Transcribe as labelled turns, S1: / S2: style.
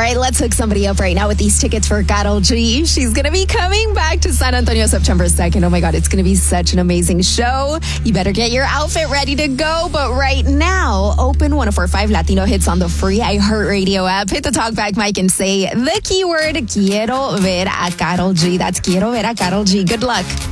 S1: right, let's hook somebody up right now with these tickets for Karol G. She's going to be coming back to San Antonio September 2nd. Oh my God, it's going to be such an amazing show. You better get your outfit ready to go. But right now, open 104.5 Latino Hits on the free iHeartRadio app. Hit the talkback mic and say the keyword, Quiero ver a Karol G. That's Quiero ver a Karol G. Good luck.